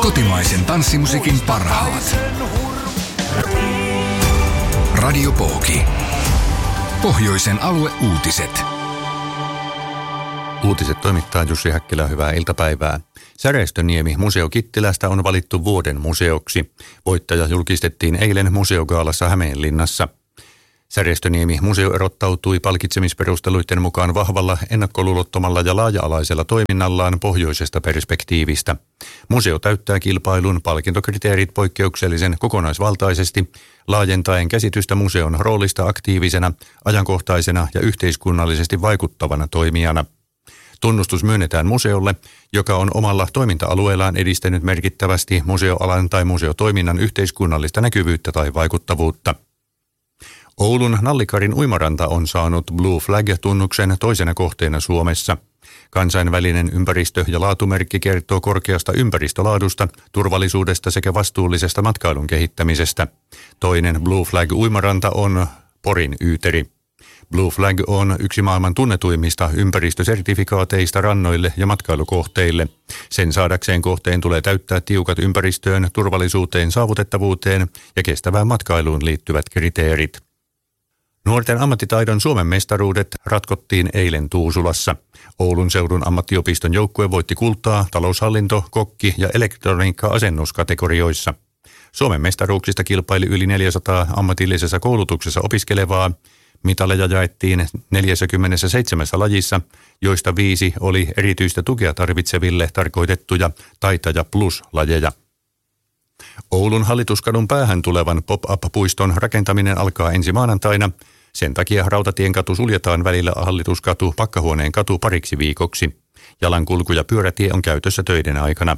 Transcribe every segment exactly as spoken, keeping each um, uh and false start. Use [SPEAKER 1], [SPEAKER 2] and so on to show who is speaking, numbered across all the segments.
[SPEAKER 1] Kotimaisen tanssimusiikin parhaat. Radio Pooki. Pohjoisen alueuutiset.
[SPEAKER 2] Uutiset toimittaa Jussi Häkkilä, hyvää iltapäivää. Säreistöniemi Museo Kittilästä on valittu vuoden museoksi. Voittaja julkistettiin eilen museogaalassa Hämeenlinnassa. Säreistöniemi museo erottautui palkitsemisperusteluiden mukaan vahvalla, ennakkoluulottomalla ja laaja-alaisella toiminnallaan pohjoisesta perspektiivistä. Museo täyttää kilpailun palkintokriteerit poikkeuksellisen kokonaisvaltaisesti, laajentaen käsitystä museon roolista aktiivisena, ajankohtaisena ja yhteiskunnallisesti vaikuttavana toimijana. Tunnustus myönnetään museolle, joka on omalla toiminta-alueellaan edistänyt merkittävästi museoalan tai museotoiminnan yhteiskunnallista näkyvyyttä tai vaikuttavuutta. Oulun Nallikarin uimaranta on saanut Blue Flag-tunnuksen toisena kohteena Suomessa. Kansainvälinen ympäristö- ja laatumerkki kertoo korkeasta ympäristölaadusta, turvallisuudesta sekä vastuullisesta matkailun kehittämisestä. Toinen Blue Flag-uimaranta on Porin Yyteri. Blue Flag on yksi maailman tunnetuimmista ympäristösertifikaateista rannoille ja matkailukohteille. Sen saadakseen kohteen tulee täyttää tiukat ympäristöön, turvallisuuteen, saavutettavuuteen ja kestävään matkailuun liittyvät kriteerit. Nuorten ammattitaidon Suomen mestaruudet ratkottiin eilen Tuusulassa. Oulun seudun ammattiopiston joukkue voitti kultaa taloushallinto-, kokki- ja elektroniikka-asennuskategorioissa. Suomen mestaruuksista kilpaili yli neljäsataa ammatillisessa koulutuksessa opiskelevaa. Mitaleja jaettiin neljäkymmentäseitsemän lajissa, joista viisi oli erityistä tukea tarvitseville tarkoitettuja Taitaja Plus-lajeja. Oulun Hallituskadun päähän tulevan pop-up-puiston rakentaminen alkaa ensi maanantaina. Sen takia Rautatienкatu suljetaan välillä Hallituskatu Pakkahuoneen katu pariksi viikoksi. Jalankulku- ja pyörätie on käytössä töiden aikana.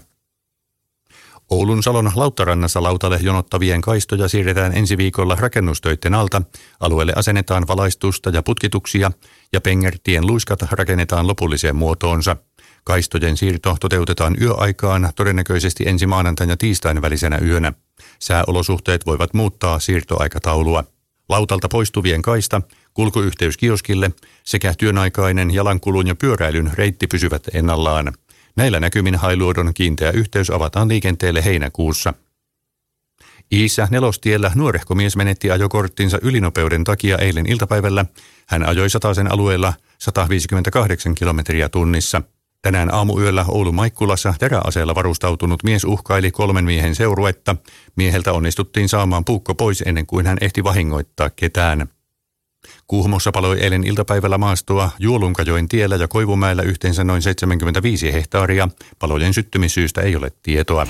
[SPEAKER 2] Oulun Salon Lauttarannassa lautalle jonottavien kaistoja siirretään ensi viikolla rakennustöiden alta. Alueelle asennetaan valaistusta ja putkituksia ja Pengertien luiskat rakennetaan lopulliseen muotoonsa. Kaistojen siirto toteutetaan yöaikaan, todennäköisesti ensi maanantain ja tiistain välisenä yönä. Sääolosuhteet voivat muuttaa siirtoaikataulua. Lautalta poistuvien kaista, kulkuyhteys kioskille sekä työnaikainen jalankulun ja pyöräilyn reitti pysyvät ennallaan. Näillä näkymin Hailuodon kiinteä yhteys avataan liikenteelle heinäkuussa. Iissä Nelostiellä nuorehko mies menetti ajokorttinsa ylinopeuden takia eilen iltapäivällä. Hän ajoi Satasen alueella sata viisikymmentäkahdeksan kilometriä tunnissa. Tänään aamuyöllä Oulun Maikkulassa teräaseella varustautunut mies uhkaili kolmen miehen seuruetta. Mieheltä onnistuttiin saamaan puukko pois ennen kuin hän ehti vahingoittaa ketään. Kuhmossa paloi eilen iltapäivällä maastoa Juolunkajoen tiellä ja Koivumäellä yhteensä noin seitsemänkymmentäviisi hehtaaria. Palojen syttymissyystä ei ole tietoa.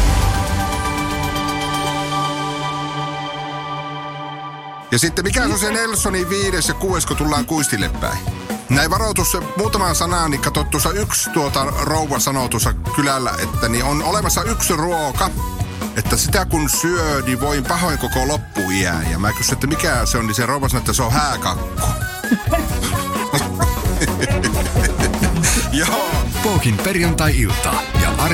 [SPEAKER 3] Ja sitten mikä on se Nelsonin viides ja kuudes, kun tullaan kuistille päin? Näin varoitus muutaman sanan, niin kato tuossa yksi tuota rouva sanoo tuossa kylällä, että niin on olemassa yksi ruoka, että sitä kun syö, niin voin pahoin koko loppuiän. Ja mä kysyn, että mikä se on, niin se rouva sanoo, että se on hääkakku.
[SPEAKER 1] Joo. Pookin perjantai-ilta ja